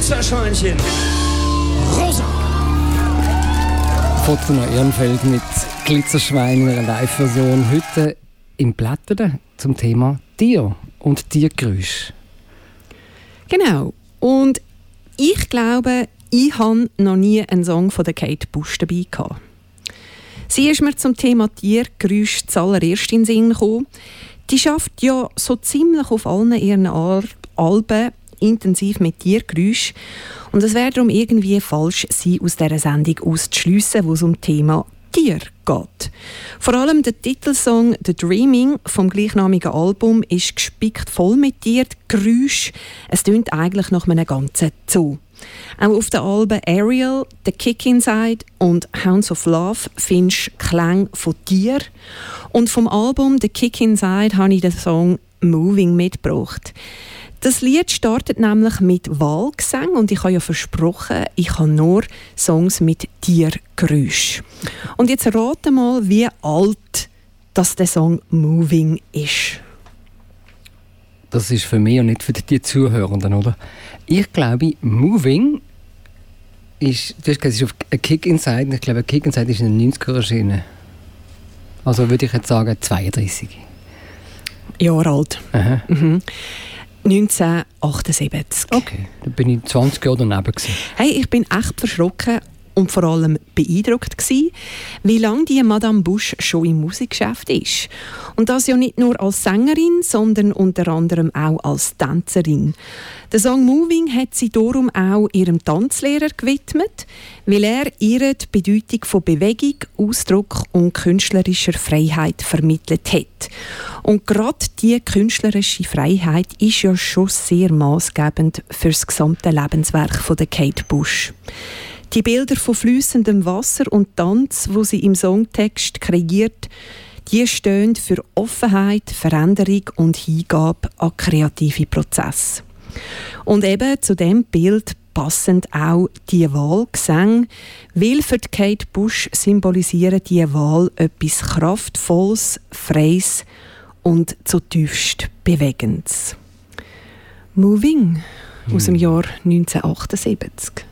Glitzerschweinchen. Rosa. Fortuna Ehrenfeld mit Glitzerschwein in einer Live-Version. Heute im Blättern zum Thema Tier und Tiergeräusch. Genau. Und ich glaube, ich habe noch nie einen Song von der Kate Bush dabei gehabt. Sie ist mir zum Thema Tiergeräusch zuallererst in den Sinn gekommen. Die schafft ja so ziemlich auf allen ihren Alben intensiv mit Tiergeräusch. Und es wäre darum irgendwie falsch, sie aus dieser Sendung auszuschliessen, wo es um das Thema Tier geht. Vor allem der Titelsong «The Dreaming» vom gleichnamigen Album ist gespickt voll mit Tiergeräusch. Es tönt eigentlich nach einem ganzen Zoo. Auch auf den Alben «Ariel», «The Kick Inside» und «Hounds of Love» findest du Klänge von Tieren. Und vom Album «The Kick Inside» habe ich den Song «Moving» mitgebracht. Das Lied startet nämlich mit Wahlgesang und ich habe ja versprochen, ich habe nur Songs mit Tiergeräusch. Und jetzt rate mal, wie alt das der Song «Moving» ist. Das ist für mich und nicht für die Zuhörenden, oder? Ich glaube, «Moving» ist, du hast gesagt, es ist auf «A Kick Inside». Ich glaube, «A Kick Inside» ist in den 90er erschienen. Also würde ich jetzt sagen 32 Jahre alt. Aha. 1978. Okay, da bin ich 20 Jahre daneben gewesen. Hey, ich bin echt verschrocken und vor allem beeindruckt gewesen, wie lange die Madame Bush schon im Musikgeschäft ist. Und das ja nicht nur als Sängerin, sondern unter anderem auch als Tänzerin. Der Song «Moving» hat sie darum auch ihrem Tanzlehrer gewidmet, weil er ihr die Bedeutung von Bewegung, Ausdruck und künstlerischer Freiheit vermittelt hat. Und gerade diese künstlerische Freiheit ist ja schon sehr maßgebend für das gesamte Lebenswerk von der Kate Bush. Die Bilder von fließendem Wasser und Tanz, wo sie im Songtext kreiert, die stehen für Offenheit, Veränderung und Hingabe an kreative Prozesse. Und eben zu dem Bild passend auch die Wahlgesänge, weil für die Kate Bush symbolisieren die Wahl etwas Kraftvolles, Freies und zutiefst Bewegendes. «Moving» aus dem Jahr 1978.